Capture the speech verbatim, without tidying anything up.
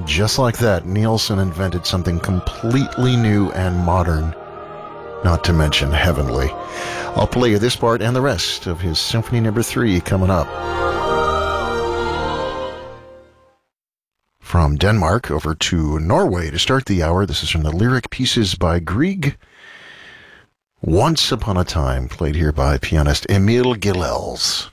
Just like that, Nielsen invented something completely new and modern, not to mention heavenly. I'll play you this part and the rest of his Symphony Number three coming up. From Denmark over to Norway to start the hour, this is from the Lyric Pieces by Grieg. Once Upon a Time, played here by pianist Emil Gilels.